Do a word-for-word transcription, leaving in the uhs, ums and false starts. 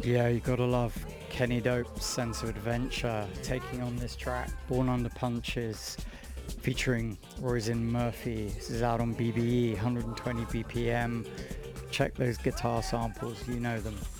Yeah, you gotta love Kenny Dope's sense of adventure, taking on this track, Born Under Punches, featuring Roisin Murphy. This is out on B B E, one hundred twenty B P M. Check those guitar samples, you know them.